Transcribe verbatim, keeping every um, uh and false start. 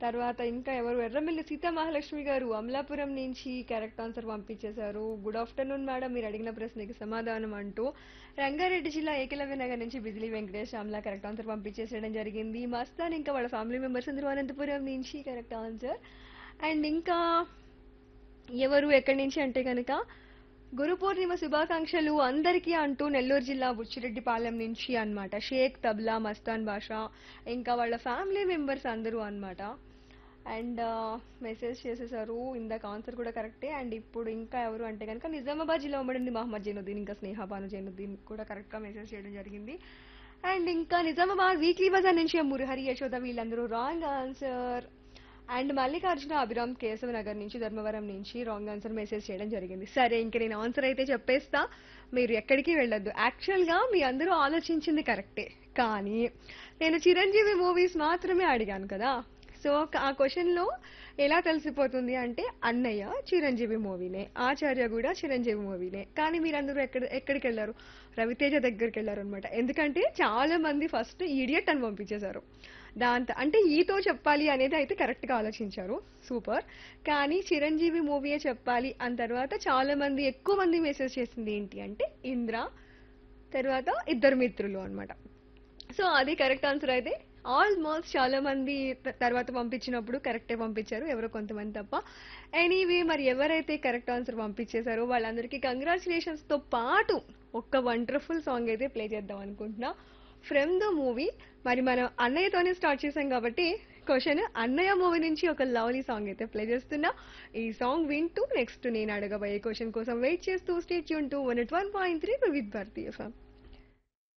తర్వాత ఇంకా ఎవరు ఎర్రమిల్లి సీతా మహాలక్ష్మి గారు అమలాపురం నుంచి కరెక్ట్ ఆన్సర్ పంపించేశారు. గుడ్ ఆఫ్టర్నూన్ మేడం, మీరు అడిగిన ప్రశ్నకి సమాధానం అంటూ రంగారెడ్డి జిల్లా ఏకలవ్య నగర్ నుంచి బిజిలీ వెంకటేష్ అమలా కరెక్ట్ ఆన్సర్ పంపించేసేయడం జరిగింది. మస్తాన్ ఇంకా వాళ్ళ ఫ్యామిలీ మెంబర్స్ అందరూ అనంతపురం నుంచి కరెక్ట్ ఆన్సర్. అండ్ ఇంకా ఎవరు ఎక్కడి నుంచి అంటే కనుక గురు పూర్ణిమ శుభాకాంక్షలు అందరికీ అంటూ నెల్లూరు జిల్లా బుచ్చిరెడ్డిపాలెం నుంచి అన్నమాట షేక్ తబ్లా మస్తాన్ బాషా ఇంకా వాళ్ళ ఫ్యామిలీ మెంబర్స్ అందరూ అన్నమాట. అండ్ మెసేజ్ చేసేసారు. ఇందాక ఆన్సర్ కూడా కరెక్టే. అండ్ ఇప్పుడు ఇంకా ఎవరు అంటే కనుక నిజామాబాద్ జిల్లా ఉమ్మడింది మహమ్మద్ జైనుద్దీన్ ఇంకా స్నేహ భాను జైనుద్దీన్ కూడా కరెక్ట్గా మెసేజ్ చేయడం జరిగింది. అండ్ ఇంకా నిజామాబాద్ వీక్లీ బజార్ నుంచి మురహరి యశోద వీళ్ళందరూ wrong answer. And Mallikarjuna Abhiram Keshava Nagar నుంచి ధర్మవరం నుంచి రాంగ్ ఆన్సర్ మెసేజ్ చేయడం జరిగింది. సరే, ఇంక నేను ఆన్సర్ అయితే చెప్పేస్తా, మీరు ఎక్కడికి వెళ్ళొద్దు. యాక్చువల్గా మీ అందరూ ఆలోచించింది కరెక్టే, కానీ నేను చిరంజీవి మూవీస్ మాత్రమే అడిగాను కదా. సో ఆ క్వశ్చన్లో ఎలా తెలిసిపోతుంది అంటే అన్నయ్య చిరంజీవి మూవీనే, ఆచార్య కూడా చిరంజీవి మూవీనే. కానీ మీరందరూ ఎక్కడ ఎక్కడికి వెళ్ళారు? రవితేజ దగ్గరికి వెళ్ళారు అనమాట. ఎందుకంటే చాలా మంది ఫస్ట్ ఈడియట్ అని పంపించేశారు. దాంతో అంటే ఈతో చెప్పాలి అనేది అయితే కరెక్ట్గా ఆలోచించారు, సూపర్. కానీ చిరంజీవి మూవీయే చెప్పాలి అని తర్వాత చాలా మంది ఎక్కువ మంది మెసేజ్ చేసింది ఏంటి అంటే ఇంద్ర, తర్వాత ఇద్దరు మిత్రులు అనమాట. సో అది కరెక్ట్ ఆన్సర్. అయితే ఆల్మోస్ట్ చాలా మంది త- తర్వాత పంపించినప్పుడు కరెక్టే పంపించారు, ఎవరో కొంతమంది తప్ప. ఎనీవే, మరి ఎవరైతే కరెక్ట్ ఆన్సర్ పంపించేశారో వాళ్ళందరికీ కంగ్రాచులేషన్స్ తో పాటు ఒక్క వండర్ఫుల్ సాంగ్ అయితే ప్లే చేద్దాం అనుకుంటున్నా ఫ్రమ్ ద మూవీ. మరి మనం అన్నయ్యతోనే స్టార్ట్ చేసాం కాబట్టి క్వశ్చన్ అన్నయ్య మూవీ నుంచి ఒక లవ్లీ సాంగ్ అయితే ప్లే చేస్తున్నా. ఈ సాంగ్ వింటూ నెక్స్ట్ నేను అడగబోయే క్వశ్చన్ కోసం వెయిట్ చేస్తూ stay tune to one at one point three with Bharatiya FM.